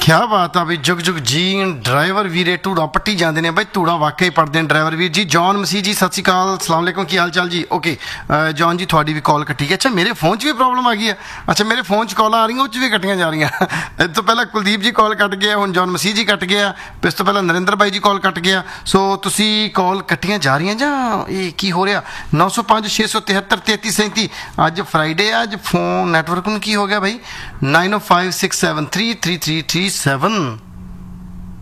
क्या बात है बई जुग जुग जी ड्राइवर वीरे धूड़ा पट्टी जाते हैं बई धूड़ा वाकई पढ़ते हैं ड्राइवर वीर जी जॉन मसीह जी सत श्रीकाल सलाम अलैकुम की हाल चाल जी ओके जॉन जी थोड़ी भी कॉल कटी है अच्छा मेरे फोन च भी प्रॉब्लम आ गई है अच्छा मेरे फोन च कॉल आ रही उस भी कटियां जा रही इस तो पहले कुलदीप जी कॉल कट गया हुण जॉन मसीह जी कट गया इस तो पहले नरेंद्र भाई जी कॉल कट गया सो तुसी कॉल कटियां जा रही जां ये की हो रहा 905 673 33 37 अज फ्राइडे अज फोन नैटवर्क में की हो गया भाई 9056733337